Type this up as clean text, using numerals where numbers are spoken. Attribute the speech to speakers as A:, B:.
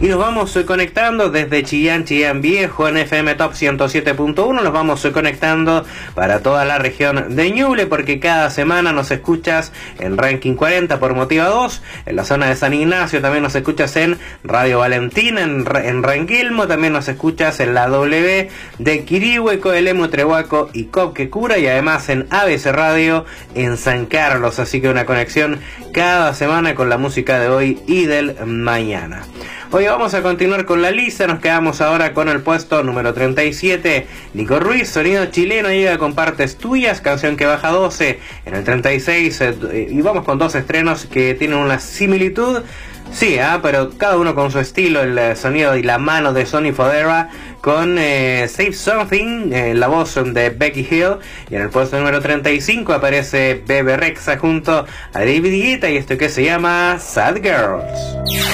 A: Y nos vamos conectando desde Chillán Viejo en FM Top 107.1. Nos vamos conectando para toda la región de Ñuble, porque cada semana nos escuchas en Ranking 40 por Motiva 2. En la zona de San Ignacio también nos escuchas en Radio Valentina, en Ranquilmo. También nos escuchas en la W de Quirihue, Coelemu, Trehuaco y Copquecura. Y además en ABC Radio en San Carlos. Así que una conexión cada semana con la música de hoy y del mañana. Hoy vamos a continuar con la lista. Nos quedamos ahora con el puesto número 37. Nico Ruiz, Sonido Chileno, llega con Partes Tuyas, canción que baja 12 en el 36. Y vamos con dos estrenos que tienen una similitud. Sí, pero cada uno con su estilo. El sonido y la mano de Sonny Fodera con Save Something, la voz de Becky Hill. Y en el puesto número 35 aparece Bebe Rexha junto a David Guetta y esto que se llama Sad Girls.